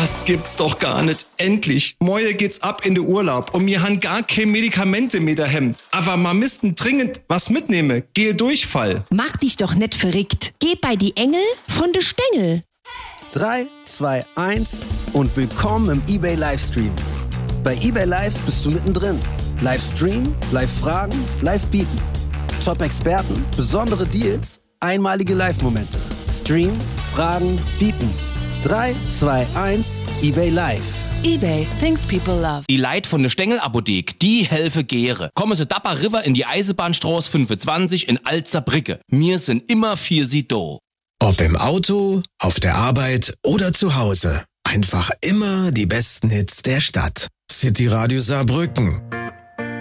Das gibt's doch gar nicht. Endlich. Morgen geht's ab in den Urlaub und mir han gar keine Medikamente mehr daheim. Aber man müssten dringend was mitnehmen. Gehe Durchfall. Mach dich doch nicht verrückt. Geh bei die Engel von de Stängel. 3, 2, 1 und willkommen im eBay Livestream. Bei eBay Live bist du mittendrin. Livestream, Live-Fragen, Live-Bieten. Top-Experten, besondere Deals, einmalige Live-Momente. Stream, Fragen, Bieten. 3, 2, 1, eBay Live. eBay, things people love. Die Leute von der Stengel-Apothek, die helfen gäre. Kommen Sie Dapper River in die Eisenbahnstraße 25 in Alzerbrücke. Wir sind immer für Sie da. Ob im Auto, auf der Arbeit oder zu Hause. Einfach immer die besten Hits der Stadt. City Radio Saarbrücken.